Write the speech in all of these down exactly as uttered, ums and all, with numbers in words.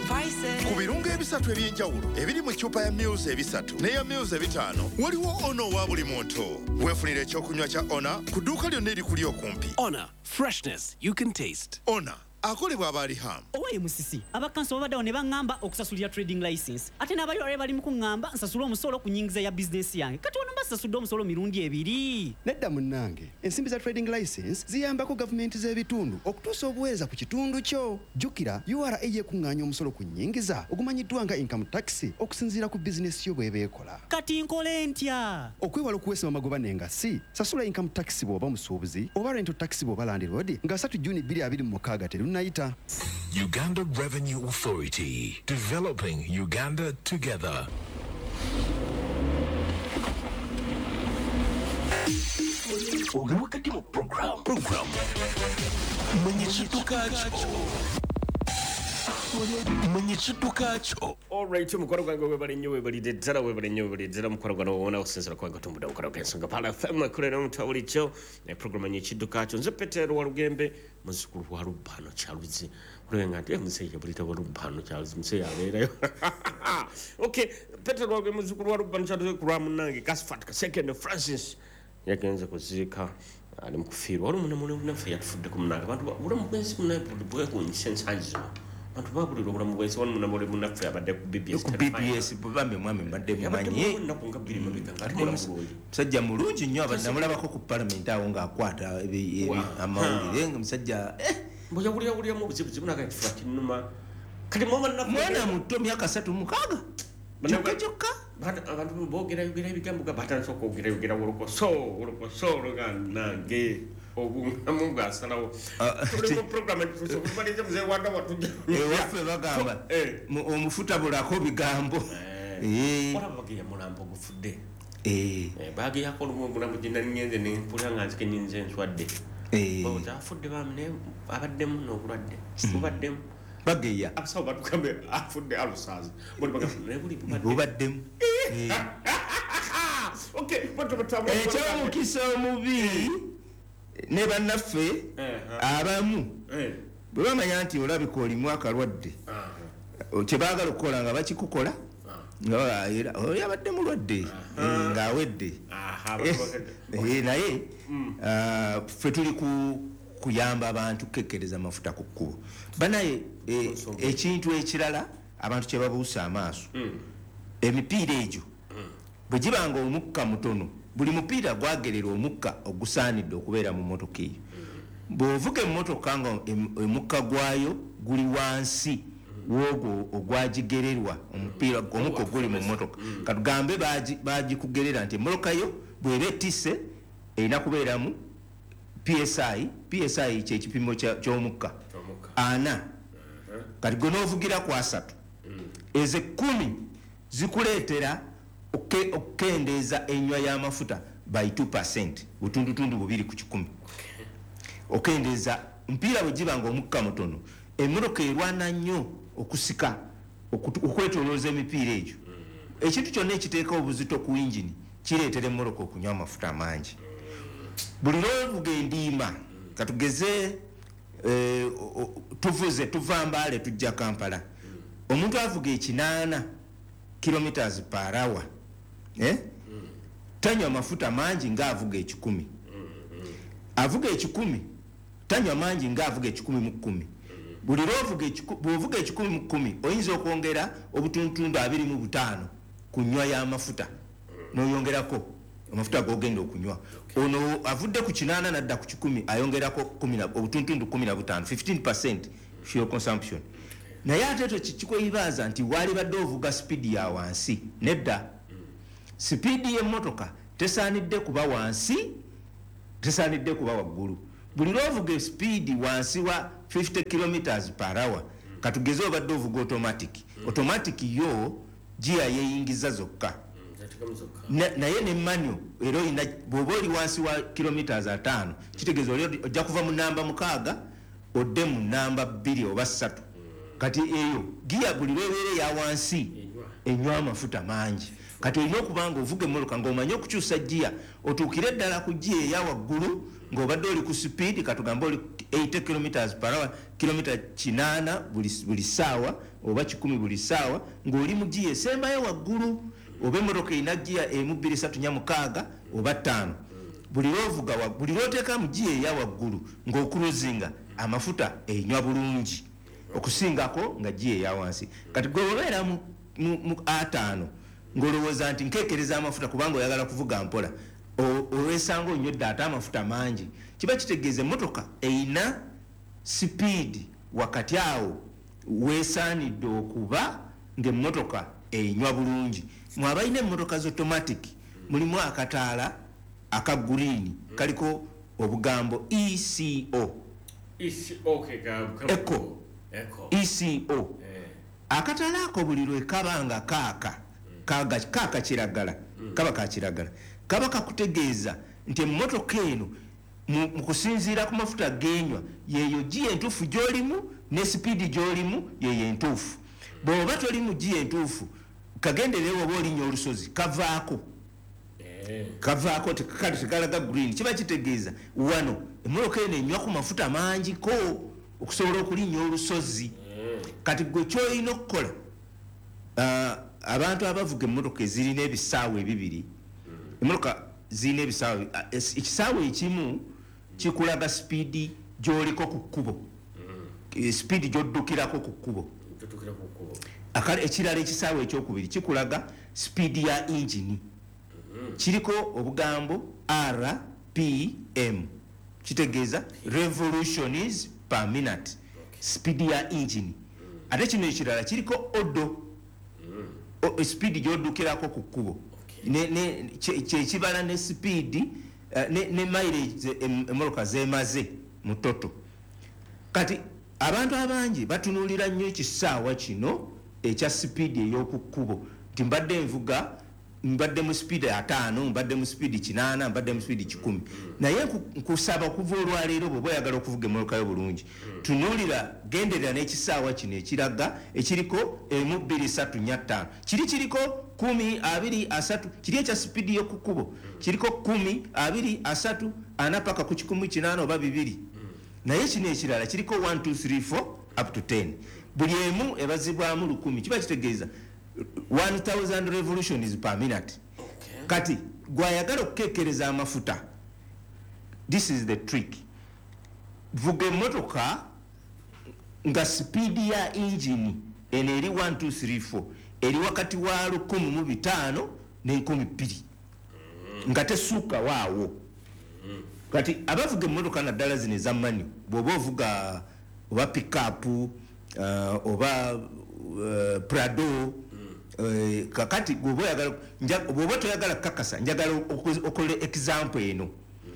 ku birungo ebisatu ebyenjawulo ebiri mu ccupa ya Mills ebisatu n'eya Mills ebitaano waliwo ono owa buli muntu. Weefunire ekyokunywa kya Ona ku dduuka lyonna erikuli okumpi. Ona, freshness you can taste. Ona akolebwa abali ham. Owaye musisi abakanso babaddawo ne baŋŋamba okusasulira trading license ate n'abali wali bali mu kuŋŋamba nsasula omusolo ku nnyingiza ya bizinesi yange kati ono mbasasudde omusolo mirundi ebiri. Nedda munnange ensimbi za trading license ziyambako gavumenti z'ebitundu okutuusa obuweereza ku kitundu kyo. Jjukira U R A yekuŋŋaanya omusolo ku nnyingiza ogumanyiddwa nga income tax okusinziira ku bizinesi yo bw'eba ekola. Kati nkole ntya? Okwewala okuweesa amagoba n'engassi sasula income tax bw'oba musuubuzi oba rental tax bw'oba landlord nga three June bbiri abiri mu mukaaga terunnayita. Uganda Revenue Authority, developing Uganda together. Oli wakati mu program program mwenye chitukacho mwenye chitukacho. Alright, mukwano gwange webali nnyo webalidde ddala webali nnyo webalidde ddala mukwano gwano wona osinzira kubanga tumbuda mukwano gw'ensonga pala F M kulera mutawuli kyo ne program mwenye chitukacho nze Petero Walugembe muzukulu wa Lubano Charles kulenga nti museye bulita wa Lubano Charles museye abeerayo. Okay, Petero Walugembe muzukulu wa Lubano Charles kulwa munange Kasfat ka second Francis yagenze kuziika ali mu kufiirwa wali muna muna naffe yatufudde ku munange abantu bulamu bw'ensi munaye bwe kunyisa ensangizo abantu babulira obulamu bw'ensi wali muna muli munaffe abadde ku B B S ku B B S bambe mwami mbadde mumanyi musajja mulungi nnyo abadde namulabako ku parliament awo ng'akwata amawulire nga musajja mboja bulya bulya mu buzibuzibu nakatifuba kinnuma kati mwana muto myaka asatu mukaaga kyokka kyokka abantu boogera yogera ebigambo ga batandika okwogera yogera olukoso olukoso olugannange obungamu bwasalawo tuli mu program tusobalize muzee wanda watujja ewaffe bagamba omufuta bulako bigambo olaba bageya mulambo ogufudde bageyako omulambo gyenda nyenze nempulira nga nzike nyinza enswadde bawuza afudde bamune abaddemu n'obulwadde bubaddemu bageya abasawo batugambe afudde alusazi bubaddemu ekyomukisa omubi ne bannaffe abamu bwe bamanya nti olabika olimu akalwadde kyebaagala okukola nga bakikukola oli abadde mulwadde ng'awedde naye ffe tuli kuyamba abantu kukekkereza amafuta ku kkubo banaye ekintu ekirala abantu kye babuusa amaaso emipiira egyo bwe gibanga omukka mutono buli mupiira gwagerera omukka ogusaanidde okubeera mu mmotoka eyo bw'ovuga emmotoka nga omukka gwayo guli wansi wogwo ogwagigererwa omupiira omukka oguli mu mmotoka katugambe bagikugerera nti emmotoka yo bw'eba etisse erina kubeeramu P S I P S I kyekipimo ky'omukka ana kati gwe n'ovugira ku asatu ezo ekkumi zikuleetera okukendeeza ennywa y'amafuta by two percent butundutundu bubiri ku kikumi okendeeza mpiira bwe giba nga omukka mutono emmotoka erwana nnyo okusika okwetolooza emipiira egyo ekintu kyonna ekiteeka obuzito ku yingini kireetera emmotoka okunywa amafuta amangi buli lwovuga endiima katugeze tuvuze tuva Mbale tujja Kampala omuntu avuga ekinaana kilometers per hour eh tanywa amafuta mangi ng'avuga ekikumi avuga ekikumi tanywa mangi ng'avuga ekikumi mu kkumi buli lwovuga bw'ovuga ekikumi mu kkumi oyinza okwongera obutuntundu abiri mu butaano ku nnywa y'amafuta n'oyongerako amafuta gogenda okunywa ono avudde ku kinaana nadda ku kikumi ayongerako obutuntundu kumi na butaano fifteen percent fuel consumption naye ate ekyo kikweyibaza nti wali badde ovuga sipiidi ya wansi nedda sipiidi y'emmotoka tesaanidde kuba wansi tesaanidde kuba waggulu buli lwovuga sipiidi wansi wa fifty kilometers per hour katugeze obadde ovuga automatic automatic yo giya yeyingiza zokka naye ne manual era oyina bw'oba oli wansi wa kilometers ataano kitegeeza oli ojja kuva mu namba mukaaga odde mu namba bbiri oba ssatu kati eyo giya buli lwebeera ya wansi enywa amafuta mangi kati olina okubanga ovuga emmotoka ng'omanye okukyusa giya otuukire ddala ku giya eya waggulu ng'obadde oli ku speed katugambe oli eighty kilometers per hour kilomita kinaana buli, buli ssaawa oba kikumi buli ssaawa ng'oli mu giya esembayo waggulu oba emmotoka erina giya emu bbiri ssatu nnya mukaaga oba ttaano buli lwovuga buli lwoteeka mu giya eya waggulu ng'okuluzinga amafuta enywa bulungi okusingako nga giya eya wansi kati gwe obeera mu, mu, mu ataano ng'olowooza nti nkeekereza amafuta kubanga oyagala kuvuga mpola olwesanga onywedde ate amafuta mangi kiba kitegeeza emmotoka eyina sipiidi wakati awo weesaanidde okuba ng'emmotoka enywa bulungi mwabalina emmotoka z'automatic mulimu akataala aka green kaliko obugambo E C O Eco E C O akataala ako buli lwe kaba nga kaaka kaga kaaka kiragala kaba ka kiragala kaba kakutegeeza nti emmotoka eno mu kusinziira ku mafuta genywa yeeyo giya entuufu gy'olimu ne sipiidi gy'olimu yeeyo entuufu bw'oba toli mu giya entuufu kagenderewo oba olinnya olusozi kavaako kavaako kale tekalaga green kiba kitegeeza wano emmotoka eno enywa ku mafuta mangi ko okusobola okulinnya olusozi kati gwe kyolina okukola abantu abavuga emmotoka ezirina ebisaawe ebibiri emmotoka zirina ebisaawe ekisaawe ekimu kikulaga sipiidi gy'oliko ku kkubo sipiidi gy'oddukirako ku kkubo ekirala ekisaawe ekyokubiri kikulaga sipiidi ya ingini kiriko obugambo R P M kitegeeza revolutions per minute speed ya engine ate kino ekirala kiriko odo speed gy'oddukirako ku kkubo kyekibala ne speed ne mileage emmotoka zemaze mu toto kati abantu abangi batunuulira nnyo ekisaawa kino ekya speed ey'oku kkubo nti mbadde nvuga mbadde mu speed ataano mbadde mu speed kinaana mbadde mu speed kikumi naye nkusaba okuva olwaleero bw'oba oyagala okuvuga emmotoka yo bulungi tunuulira genderera n'ekisaawa kino ekiraga ekiriko emu bbiri ssatu nnya ttaano kiri kiriko kumi abiri asatu kiri ekya speed y'oku kkubo kiriko kumi abiri asatu ana paka ku kikumi kinaana oba bibiri naye kino ekirala kiriko one two three four up to ten buli emu ebazibwamu lukumi kiba kitegeeza one thousand revolutions per minute okay. Kati gwayagala okukekereza amafuta this is the trick vuga emmotoka nga speed ya engine eno eri one two three four eri wakati wa lukumi mu bitaano n'enkumi bbiri nga tesuuka waawo kati abavuga emmotoka naddala zino ezammanyo bw'oba ovuga oba pickup uh, oba uh, Prado Uh, kakati gwoba oyagala bw'oba toyagala kukakasa njagala okola example eno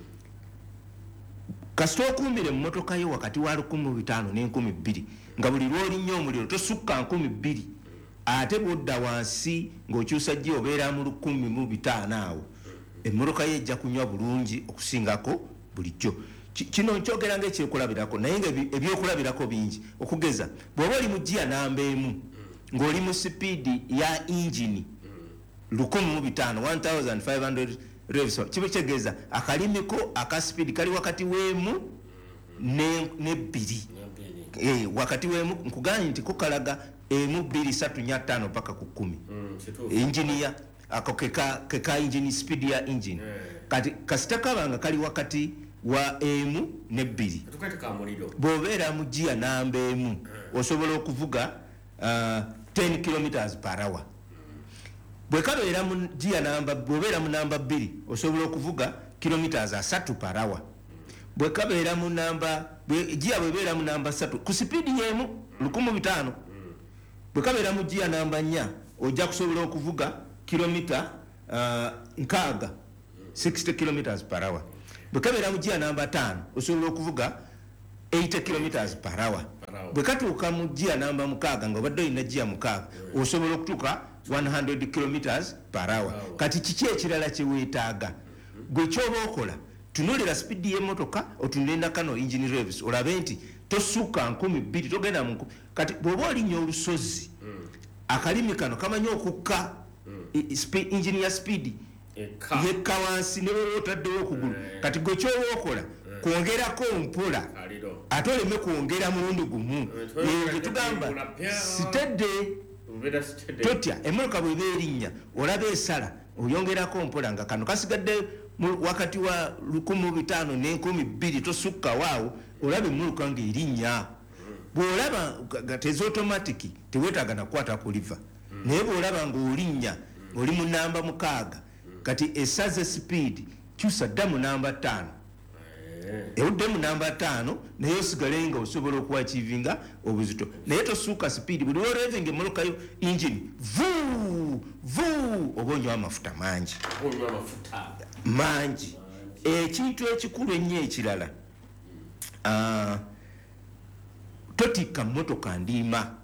kasita okuumira emmotoka yo wakati wa lukumi mu bitaano n'enkumi bbiri nga buli lw'olinnya omuliro tosukka nkumi bbiri ate bw'odda wansi ng'okyusa gye obeera mu lukumi mu bitaano awo emmotoka yo ejja kunywa bulungi okusingako bulijjo kino nkyogera ng'ekyokulabirako naye nga ebyokulabirako bingi okugeza bw'oba oli mu giya namba emu ng'oli mu sipiidi ya ingini lukumi mu bitaano one thousand five hundred revs kiba kitegeeza akalimiko aka sipiidi kali wakati w'emu n'ebbiri eh, wakati w'emu nkuganye nti kukalaga emu bbiri ssatu nnya ttaano paka ku kkumi inginiya ako keka keka ingini sipiidi ya ingini kati kasita kabanga kali wakati wa emu n'ebbiri bw'obeera mu giya namba emu osobola okuvuga uh, ten kilometers per hour bwe kabeera mu giya namba bw'obeera mu namba bbiri osobola okuvuga kilometers asatu per hour bwe kabeera mu namba giya bwebeera mu namba ssatu ku sipiidi y'emu lukumi bitaano bwe kabeera mu giya namba nnya ojja kusobola okuvuga kilomita uh, nkaaga sixty kilometers per hour bwe kabeera mu giya namba ttaano osobola okuvuga eighty kilometers per hour bwe katuuka mu giya namba mukaaga nga obadde olina giya mukaaga osobola okutuuka one hundred kilometers per hour kati kiki ekirala kyeweetaaga gwe kyoba okola tunuulira sipiidi y'emmotoka otunulenda kano engine revs olabe nti tosuuka nkumi bbiri togenda mu kati bw'oba olinnya olusozi akalimi kano kamanyi okukka engine ya speed yekka wansi ne bwe otaddewo okugulu kati gwe kyoba okola kwongerako mpola ate oleme kwongera mulundi gumu gye tugamba sitedde totya emmotoka bweba erinnya olaba esala oyongerako mpola nga kano kasigadde wakati wa lukumi bitaano n'enkumi bbiri tosukka waawo olaba emmuluka ng'erinnya bw'olaba nga tezi automatic teweetaaga nakwata ku liva naye bw'olaba ng'olinnya oli mu namba mukaaga kati esaze speed kyusa dda mu namba ttaano ewudde mu namba ttaano naye osigale nga osobola okuachivinga obuzito naye tosuuka speed buli olwevinga emmolokayo engine vuu vuu oba onywa amafuta mangi mangi ekintu ekikulu ennyo ekirala uh, totikka mmotoka ndiima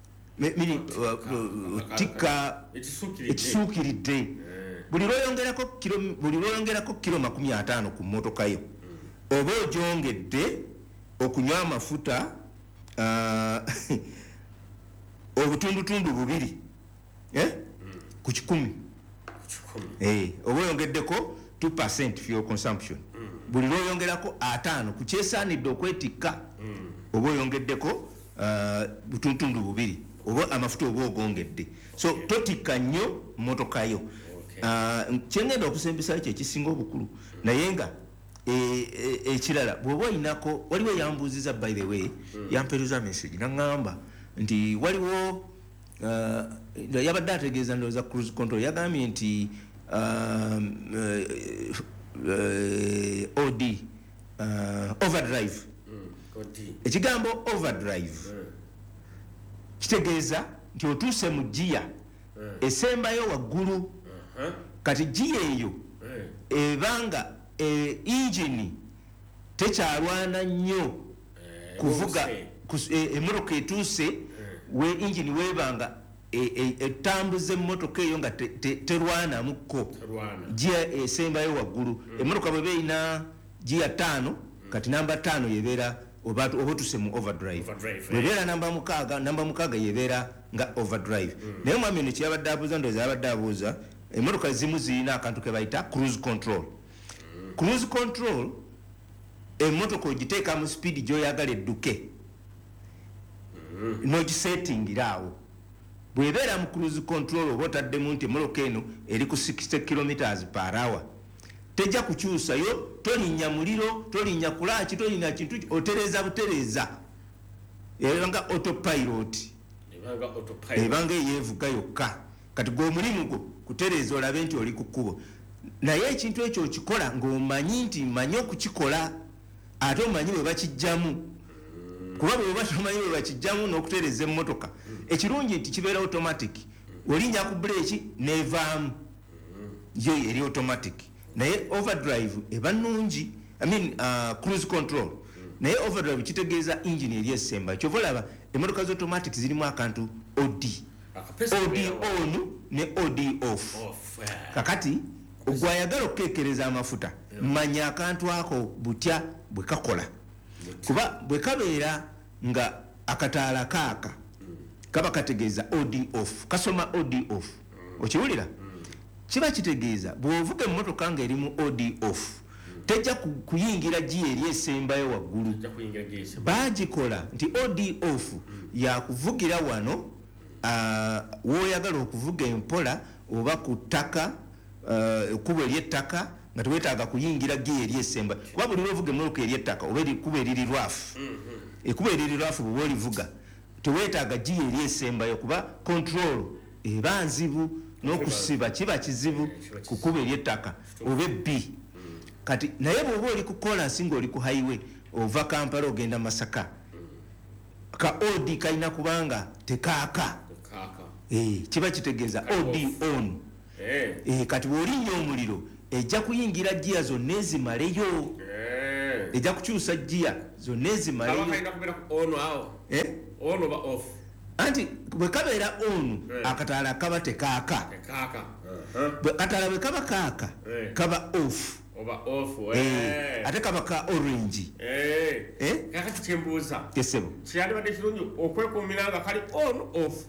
tikka ekisuukiridde buli lwoyongerako kilo makumi ataano ku mmotoka yo oba ogyongedde okunywa amafuta uh, obutundutundu bubiri eh? ku kikumi eh, oba oyongeddeko two percent fuel consumption buli lwoyongerako ataano ku kyesaanidde okwetikka oba oyongeddeko uh, butundutundu bubiri oba amafuta oba ogongedde so totikka nnyo mmotoka yo uh, kyengenda okusembesa kye kisinga obukulu naye nga ekirala bw'oba olinako waliwo yambuuziza by the way yamperuza message naŋŋamba nti waliwo yabadde ategeeza ndowooza cruise control yagambye nti od overdrive ekigambo overdrive kitegeeza nti otuuse mu giya esembayo waggulu kati giya eyo ebanga E, engine tekyalwana nnyo kuvuga emmotoka etuuse we engine webanga etambuza emmotoka eyo nga terwanamukko giya esembayo waggulu emmotoka bweba erina giya ttaano kati namba ttaano yebeera oba otuse mu overdrive bwebeera namba mukaaga namba mukaaga yebeera nga overdrive naye mwami ono kyeyabadde abuuza ndowooza yabadde abuuza emmotoka zimu zirina akantu ke bayita cruise control. Cruise control emotoka ogiteeka mu speed gyoyagala edduke n'ogisetingira awo bw'ebeera mu cruise control oba otaddemu nti emmotoka eno eri ku sixty kilometers per hour tejja kukyusayo tolinnya muliro tolinnya kulaaki tolinnya kintu otereeza butereeza ebanga autopilot ebanga eyeevuga yokka kati gw'omulimu gwo kutereeza olabe nti oli ku kkubo naye ekintu ekyo okikola ng'omanyi nti manyi okukikola ate omanyi bwe bakijjamu kuba bwe tomanyi bwe bakijjamu n'okutereeza emmotoka ekirungi nti kibeera automatic olinnya ku buleeki neevaamu yo eri automatic naye overdrive eba nnungi I mean, uh, cruise control naye overdrive kitegeeza engine eri esemba kyova olaba emmotoka z automatic zirimu akantu od od on ne od off kakati ogwayagala okukekereza amafuta manya akantu ako butya bwe kakola kuba bwe kabeera nga akataala kaaka kaba kategeeza od off kasoma od off okiwulira kiba kitegeeza bw'ovuga emmotoka nga erimu od off tejja kuyingira gi eri esembayo waggulu baagikola nti od off yakuvugira wano w'oyagala okuvuga empola oba ku ttaka ekkubo ery'ettaka nga teweetaaga kuyingira gi eri esemba kuba buli lwovuga emmotoka ery'ettaka oba ekkubo eririrwafu ekkubo eririrwafu bwe olivuga teweetaaga gi eri esembayo kuba control eba nzibu n'okusiba kiba kizibu ku kkubo ery'ettaka oba ebbi kati naye bw'oba oli ku kolansi ng'oli ku highway ova Kampala ogenda Masaka ka od kalina kubanga tekaaka kiba kitegeeza od on Eh, kati bw'olinnya omuliro ejja kuyingira giya zonna ezimaleyo ejja kukyusa giya zonna ezimaleyo anti bwe kabeera onu akataala kaba tekaaka kataala bwe kaba kaaka kaba off ate kaba ka orange kakati kyembuuza kesebo kyandibadde kirungi okwekuumira nga kali on off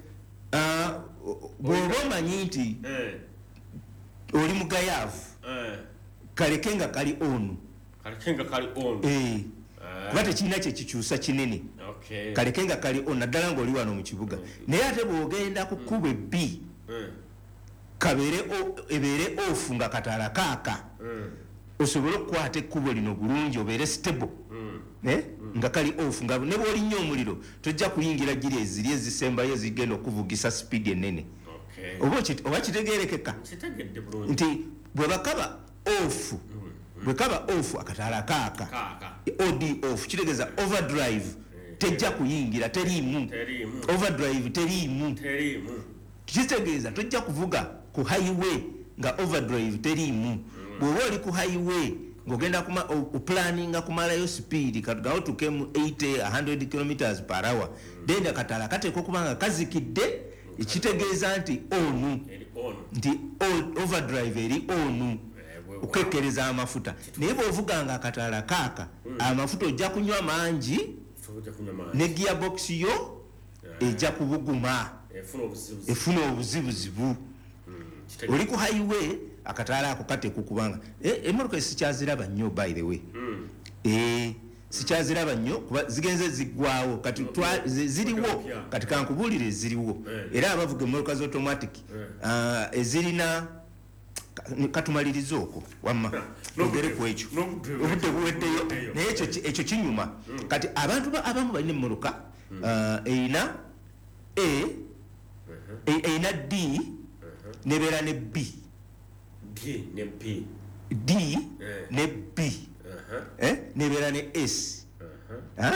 Ah, bw'oba omanyi nti eh oli mugayaavu eh kaleke nga kali onu kalikenga kali on eh kuba tekirina kye kikyusa kinene okay kaleke nga kali onu naddala ng'oli wano mu kibuga naye ate bw'ogenda ku kkubo ebbi kabeere ebeere ofu nga kataala kaaka osobole okukwata ekkubo lino bulungi obeere stable eh nga kali off nga ne bw'olinnyo omuliro tojja kuyingira giri eziri ezisembayo ezigenda okuvugisa speed ennene oba kitegeerekeka nti bwe bakaba off bwe kaba off akataala kaaka od off kitegeeza overdrive tejja kuyingira teriimu overdrive teriimu kitegeeza tojja kuvuga ku highway nga overdrive teriimu bw'oba oli ku highway ng'ogenda kupulaninga kumalayo speed katugawo tukemu eighty one hundred kilometers per hour then akataala kateeka okuba nga kazikidde ekitegeeza nti onu nti overdrive eri onu okekkereza amafuta naye bw'ovuga nga akataala kaaka amafuta ojja kunywa mangi ne gearbox yo ejja kubuguma efuna obuzibuzibu oli ku highway akataala ako kateeka okubanga emmotoka sikyaziraba nnyo by the way eh sikyaziraba nnyo kuba zigenze ziggwawo kati ziriwo kati kankubuulire ziriwo era abavuga emmotoka z automatic ezirina katumaliriza okwo wamma ogere ku ekyo obudde buweddeyo naye ekyo kinyuma kati abantu abamu balina emmotoka eyina e eyina d nebeera ne b D ne B D ne B eh nebeera ne S ha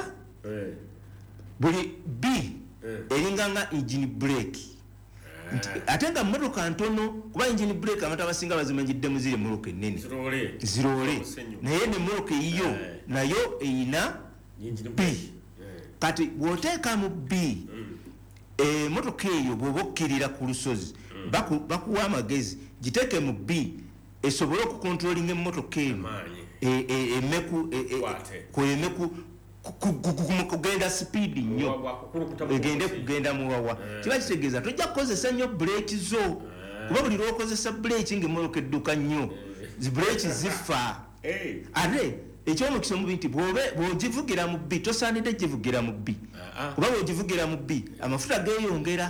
buli B eringa nga engine brake ate nga mmotoka ntono kuba engine brake abantu abasinga bazimanyidde muzire mmotoka ennene zirole naye ne mmotoka eyiyo nayo eyina B kati bw'oteeka mu B emmotoka eyo bw'oba okkirira ku lusozi bakuwa amagezi giteeke mu B esobole okukontrolinga emmotoka eno emeku kwemeku kugenda speed nnyo egende kugenda muwawa kiba kitegeeza tojja kukozesa nnyo buleeki zo kuba buli lwokozesa buleeki ngaemmotoka edduka nnyo zibuleeki zifa ate ekyomukisa omubi nti bw'ogivugira mu B tosaanidde givugira mu B kuba bw'ogivugira mu B amafuta geeyongera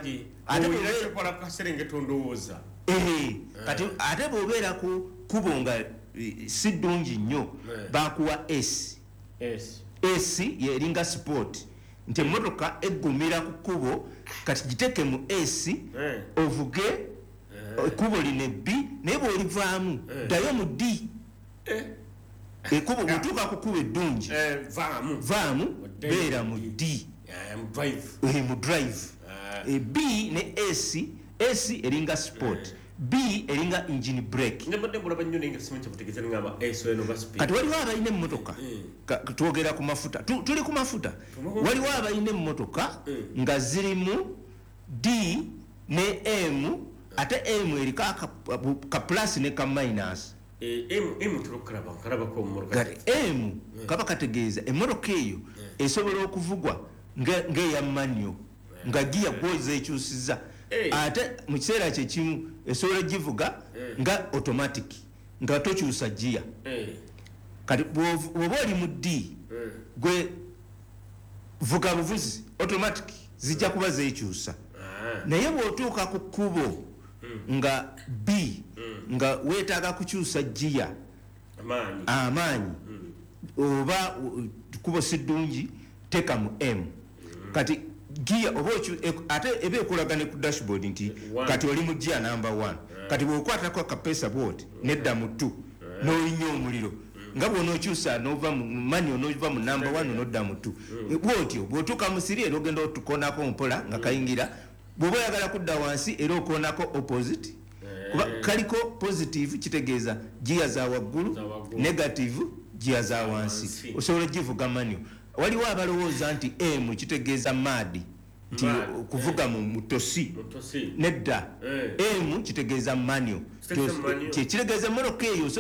kati ate bw'obeera ku kubo nga si ddungi nnyo bakuwa S S yeringa sport nti emmotoka eggumira ku kkubo kati giteeke mu S ovuge ekkubo line B naye bw'olivaamu ddayo mu D ekkubo bw'otuuka ku kkubo eddungi vaamu beera mu D mu drive B ne S S eringa sport B eringa engine brake kati waliwo abalina emmotoka twogera ku mafuta tuli ku mafuta waliwo abalina emmotoka nga zirimu D ne M ate M eriko ka plus ne ka minus kati M kaba kategeeza emmotoka eyo esobola okuvugwa ng'eya manyo nga giya gwoza ekyusiza ate mu kiseera kyekimu esobola givuga nga automatic nga tokyusa giya kati bw'oba oli mu D gwe vuga buvuzi automatic zijja kuba zeekyusa naye bw'otuuka ku kkubo nga B nga weetaaga kukyusa giya amaanyi oba kkubo si ddungi teeka mu M kati giya oba ate eba ekulagane ku dashboard nti kati oli mu giya number one kati bw'okwatako akapesa bwoti nedda mu two n'olinya omuliro nga bw'onookyusa n'ova mu mani onova mu number one n'odda mu two bwotyo bw'otuuka mu siri era ogenda otukoonako mpola nga kayingira bw'oba oyagala kudda wansi era okoonako opposite kuba kaliko positive kitegeeza giya za waggulu negative giya za wansi osobola givuga manyo waliwo abalowooza nti M kitegeeza mad nti kuvuga mu mutosi nedda M kitegeeza manyo kitegeeza emmotoka eyo